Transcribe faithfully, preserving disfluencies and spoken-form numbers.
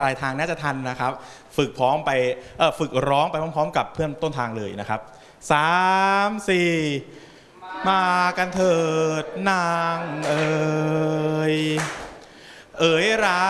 ปลายทางน่าจะทันนะครับ ฝึกพร้อมไปเออฝึกร้องไปพร้อมๆกับเพื่อนต้นทางเลยนะครับสามสี่มากันเถิดนางเอ๋ยเอ๋ยรา